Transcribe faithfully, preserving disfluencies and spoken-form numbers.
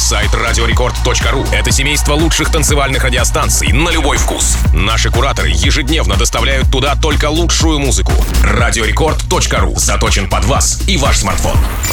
Сайт радиорекорд точка ру — это семейство лучших танцевальных радиостанций на любой вкус. Наши кураторы ежедневно доставляют туда только лучшую музыку. радиорекорд точка ру заточен под вас и ваш смартфон.